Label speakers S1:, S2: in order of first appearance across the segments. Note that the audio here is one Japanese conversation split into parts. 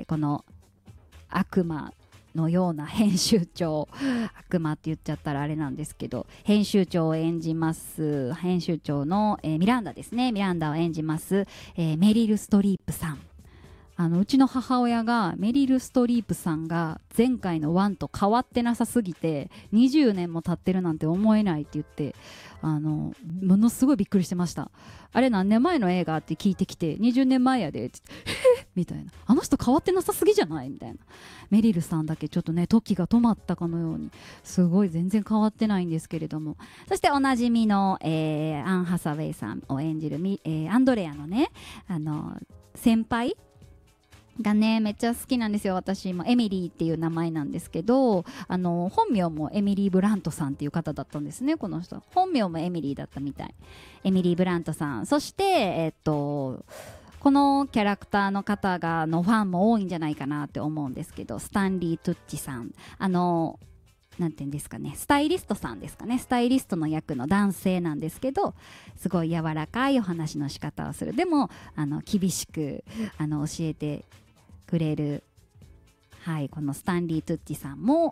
S1: この悪魔のような編集長、悪魔って言っちゃったらあれなんですけど、編集長を演じます編集長の、ミランダですね。ミランダを演じます、メリル・ストリープさん。うちの母親がメリル・ストリープさんが前回の1と変わってなさすぎて20年も経ってるなんて思えないって言って、ものすごいびっくりしてました。あれ何年前の映画って聞いてきて、20年前やでって言ってみたいな、あの人変わってなさすぎじゃないみたいな。メリルさんだけちょっとね時が止まったかのようにすごい全然変わってないんですけれども、そしておなじみの、アン・ハサウェイさんを演じるアンドレアのね先輩がねめっちゃ好きなんですよ。私もエミリーっていう名前なんですけど、本名もエミリー・ブラントさんっていう方だったんですね。この人本名もエミリーだったみたい。エミリー・ブラントさん、そしてこのキャラクターの方のファンも多いんじゃないかなって思うんですけど、スタンリー・トゥッチさん、なんていうんですかね、スタイリストさんですかね。スタイリストの役の男性なんですけど、すごい柔らかいお話の仕方をする。でも厳しく教えてくれる、はい、このスタンリー・トゥッチさんも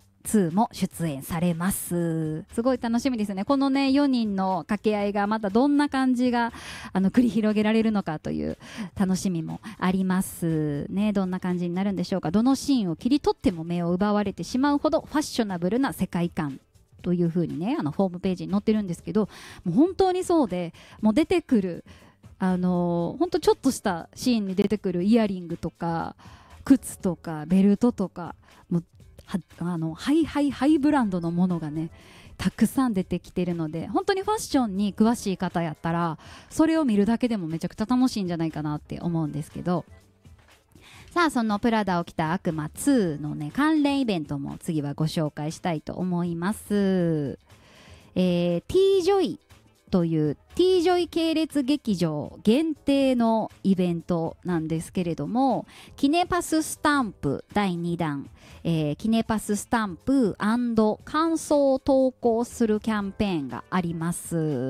S1: 2も出演されます。すごい楽しみですね。このね4人の掛け合いがまたどんな感じが繰り広げられるのかという楽しみもありますね。どんな感じになるんでしょうか。どのシーンを切り取っても目を奪われてしまうほどファッショナブルな世界観という風にねホームページに載ってるんですけど、もう本当にそうで、もう出てくるほんとちょっとしたシーンに出てくるイヤリングとか靴とかベルトとか、もうハイブランドのものがねたくさん出てきてるので、本当にファッションに詳しい方やったらそれを見るだけでもめちゃくちゃ楽しいんじゃないかなって思うんですけど、さあそのプラダを着た悪魔2のね関連イベントも次はご紹介したいと思います。T ジョイという T ジョイ系列劇場限定のイベントなんですけれども、キネパススタンプ第2弾、キネパススタンプ&感想を投稿するキャンペーンがあります。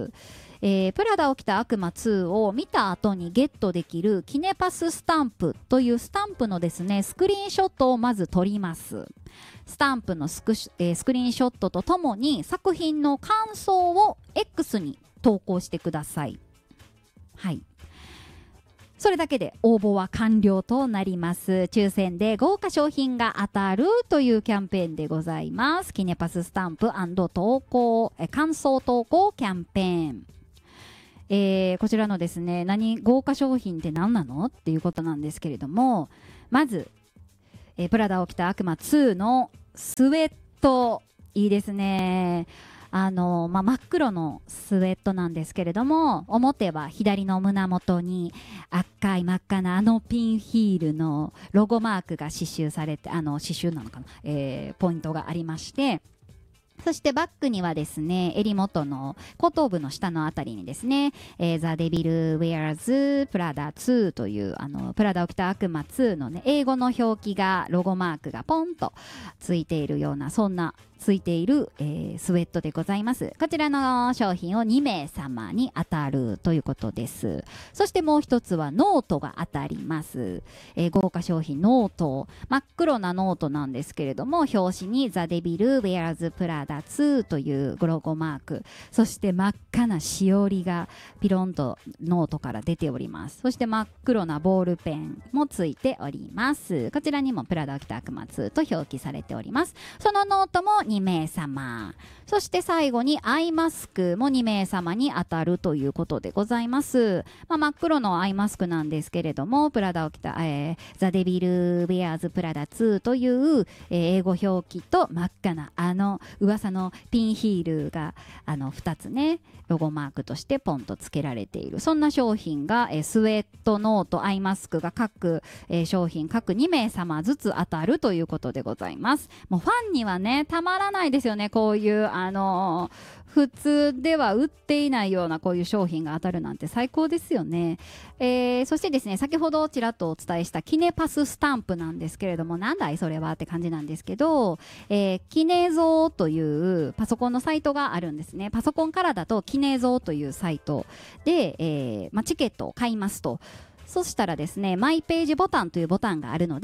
S1: プラダを着た悪魔2を見た後にゲットできるキネパススタンプというスタンプのですねスクリーンショットをまず撮ります。スタンプのスクリーンショットとともに作品の感想を X に投稿してください。はい、それだけで応募は完了となります。抽選で豪華商品が当たるというキャンペーンでございます。キネパススタンプ&投稿感想投稿キャンペーン。こちらのですね豪華商品って何なのっていうことなんですけれども、まず、プラダを着た悪魔2のスウェット、いいですね。真っ黒のスウェットなんですけれども、表は左の胸元に赤い真っ赤なピンヒールのロゴマークが刺繍されて、刺繍なのかな、ポイントがありまして、そしてバックにはですね襟元の後頭部の下のあたりにですね、ザ・デビル・ウェアーズ・プラダ2というプラダを着た悪魔2のね英語の表記がロゴマークがポンとついているような、そんなついている、スウェットでございます。こちらの商品を2名様に当たるということです。そしてもう一つはノートが当たります。豪華商品ノート、真っ黒なノートなんですけれども、表紙にザ・デビル・ウェアーズ・プラダ2というロゴマーク、そして真っ赤なしおりがピロンとノートから出ております。そして真っ黒なボールペンもついております。こちらにもプラダを着た悪魔2と表記されております。そのノートも2名様、そして最後にアイマスクも2名様に当たるということでございます。真っ黒のアイマスクなんですけれども、プラダを着た、ザ・デビル・ウェアーズ・プラダ2という、英語表記と真っ赤な噂のピンヒールが2つねロゴマークとしてポンとつけられている、そんな商品が、スウェット、ノート、アイマスクが各、商品各2名様ずつ当たるということでございます。もうファンにはねたまらないですよね。こういう普通では売っていないようなこういう商品が当たるなんて最高ですよね。そしてですね先ほどちらっとお伝えしたキネパススタンプなんですけれども、なんだいそれはって感じなんですけど、キネゾーというパソコンのサイトがあるんですね。パソコンからだとキネゾーというサイトで、チケットを買いますと、そしたらですねマイページボタンというボタンがあるので、